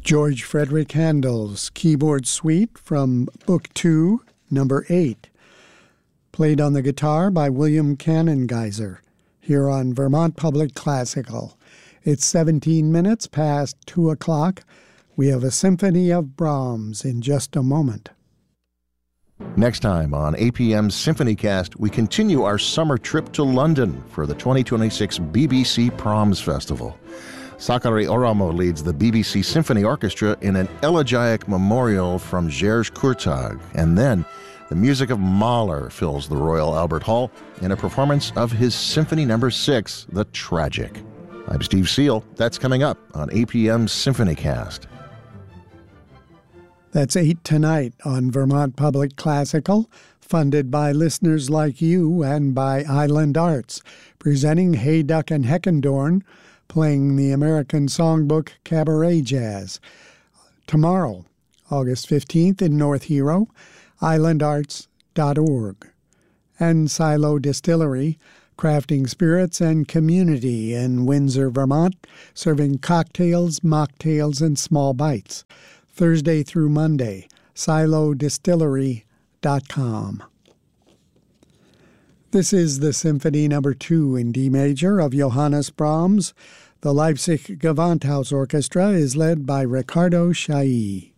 George Frederick Handel's Keyboard Suite from Book 2, Number 8. Played on the guitar by William Cannengeiser, here on Vermont Public Classical. It's 17 minutes past 2 o'clock. We have a Symphony of Brahms in just a moment. Next time on APM's SymphonyCast, we continue our summer trip to London for the 2026 BBC Proms Festival. Sakari Oramo leads the BBC Symphony Orchestra in an elegiac memorial from Georges Courtag, and then the music of Mahler fills the Royal Albert Hall in a performance of his Symphony No. 6, The Tragic. I'm Steve Seal. That's coming up on APM's SymphonyCast. That's 8 tonight on Vermont Public Classical, funded by listeners like you and by Island Arts, presenting Hayduck and Heckendorn, playing the American Songbook Cabaret Jazz. Tomorrow, August 15th in North Hero, islandarts.org. And Silo Distillery, crafting spirits and community in Windsor, Vermont, serving cocktails, mocktails, and small bites. Thursday through Monday, silodistillery.com. This is the Symphony No. 2 in D major of Johannes Brahms. The Leipzig Gewandhaus Orchestra is led by Ricardo Chailly.